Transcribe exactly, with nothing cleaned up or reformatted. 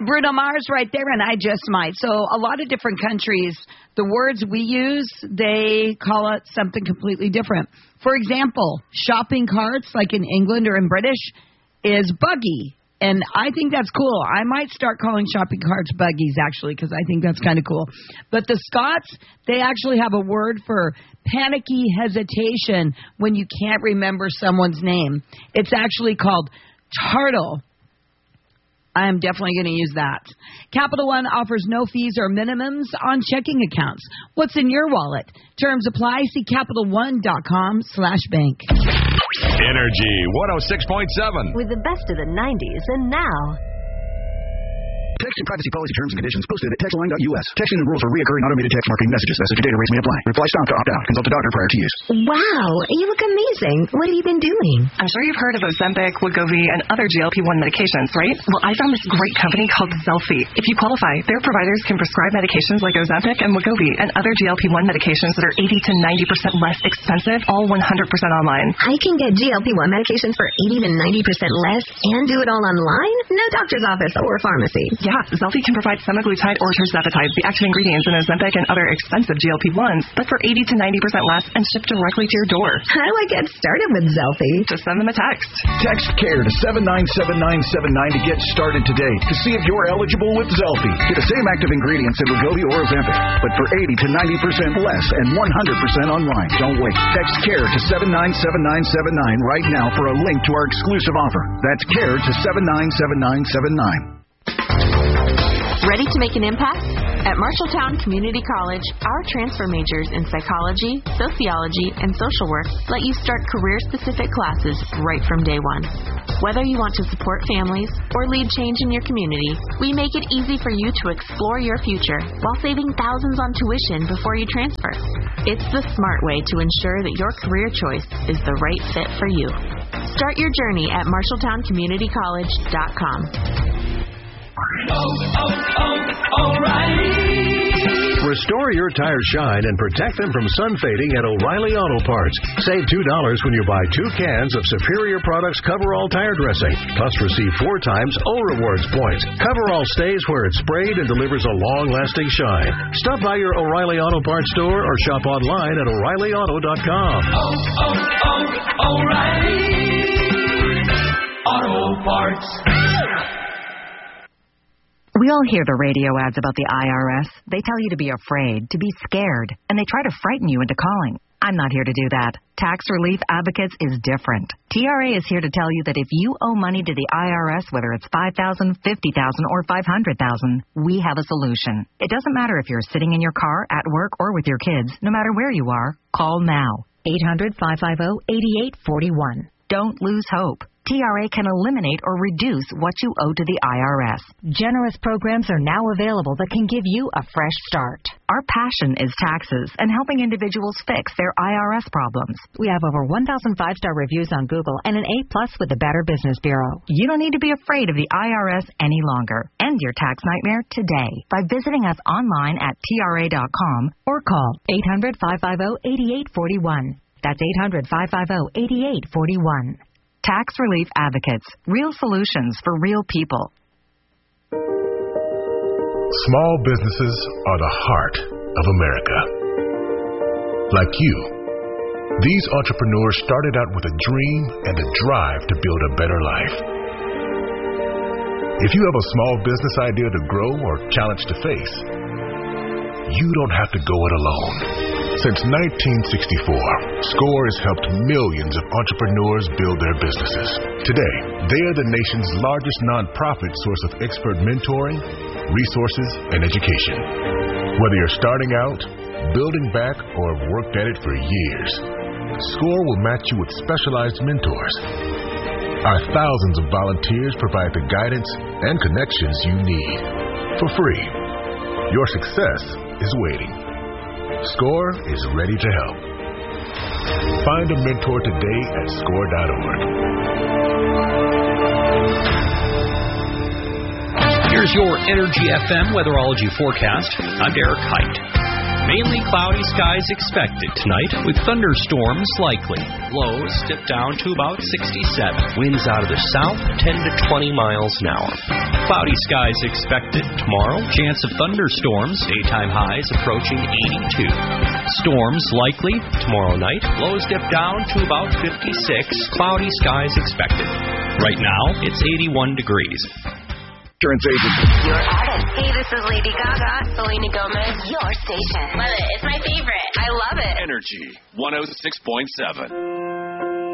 Bruno Mars right there, and I just might. So a lot of different countries, the words we use, they call it something completely different. For example, shopping carts, like in England or in British, is buggy. And I think that's cool. I might start calling shopping carts buggies, actually, because I think that's kind of cool. But the Scots, they actually have a word for panicky hesitation when you can't remember someone's name. It's actually called tartle. I am definitely going to use that. Capital One offers no fees or minimums on checking accounts. What's in your wallet? Terms apply. See Capital One dot com slash bank. Energy one oh six point seven. With the best of the nineties and now. Text and privacy policy terms and conditions posted at text line dot U S. Texting and rules for reoccurring automated text marketing messages. Message data rates may apply. Reply stop to opt out. Consult a doctor prior to use. Wow, you look amazing. What have you been doing? I'm sure you've heard of Ozempic, Wegovy, and other G L P one medications, right? Well, I found this great company called Zelfie. If you qualify, their providers can prescribe medications like Ozempic and Wegovy and other G L P one medications that are eighty to ninety percent less expensive, all one hundred percent online. I can get G L P one medications for eighty to ninety percent less and do it all online? No doctor's office or pharmacy. Yeah, Zelfie can provide semaglutide or tirzepatide, the active ingredients in Ozempic and other expensive G L P ones, but for eighty to ninety percent less and shipped directly to your door. How do I get started with Zelfie? Just send them a text. Text CARE to seven nine seven nine seven nine to get started today to see if you're eligible with Zelfie. Get the same active ingredients in Wegovy or Ozempic, but for eighty to ninety percent less and one hundred percent online. Don't wait. Text CARE to seven nine seven nine seven nine right now for a link to our exclusive offer. That's CARE to seven nine seven nine seven nine. Ready to make an impact? At Marshalltown Community College, our transfer majors in psychology, sociology, and social work let you start career-specific classes right from day one. Whether you want to support families or lead change in your community, we make it easy for you to explore your future while saving thousands on tuition before you transfer. It's the smart way to ensure that your career choice is the right fit for you. Start your journey at marshalltown community college dot com. Oh, oh, oh, O'Reilly. Restore your tires shine and protect them from sun fading at O'Reilly Auto Parts. Save two dollars when you buy two cans of Superior Products Coverall tire dressing. Plus receive four times O Rewards points. Coverall stays where it's sprayed and delivers a long-lasting shine. Stop by your O'Reilly Auto Parts store or shop online at O'Reilly Auto dot com. Oh, oh, oh, O'Reilly Auto Parts. We all hear the radio ads about the I R S. They tell you to be afraid, to be scared, and they try to frighten you into calling. I'm not here to do that. Tax Relief Advocates is different. T R A is here to tell you that if you owe money to the I R S, whether it's five thousand dollars, fifty thousand dollars, or five hundred thousand dollars, we have a solution. It doesn't matter if you're sitting in your car, at work, or with your kids. No matter where you are, call now. eight hundred, five five zero, eight eight four one. Don't lose hope. T R A can eliminate or reduce what you owe to the I R S. Generous programs are now available that can give you a fresh start. Our passion is taxes and helping individuals fix their I R S problems. We have over one thousand five-star reviews on Google and an A-plus with the Better Business Bureau. You don't need to be afraid of the I R S any longer. End your tax nightmare today by visiting us online at T R A dot com or call eight hundred, five five zero, eight eight four one. That's eight hundred, five five zero, eight eight four one. Tax Relief Advocates. Real solutions for real people. Small businesses are the heart of America. Like you, these entrepreneurs started out with a dream and a drive to build a better life. If you have a small business idea to grow or challenge to face, you don't have to go it alone. Since nineteen sixty-four, SCORE has helped millions of entrepreneurs build their businesses. Today, they are the nation's largest nonprofit source of expert mentoring, resources, and education. Whether you're starting out, building back, or have worked at it for years, SCORE will match you with specialized mentors. Our thousands of volunteers provide the guidance and connections you need for free. Your success is waiting. SCORE is ready to help. Find a mentor today at score dot org. Here's your Energy F M weatherology forecast. I'm Derek Height. Mainly cloudy skies expected tonight with thunderstorms likely. Lows dip down to about sixty-seven. Winds out of the south, ten to twenty miles an hour. Cloudy skies expected tomorrow. Chance of thunderstorms. Daytime highs approaching eighty-two. Storms likely tomorrow night. Lows dip down to about fifty-six. Cloudy skies expected. Right now, it's eighty-one degrees. Insurance agent. Your artist. Hey, this is Lady Gaga. Selena Gomez. Your station. Love it. It's my favorite. I love it. Energy one oh six point seven.